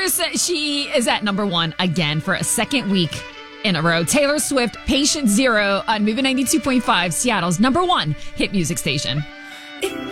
course, she is at number one again for a second week in a row. Taylor Swift, Patient Zero on Movie 92.5, Seattle's number one hit music station.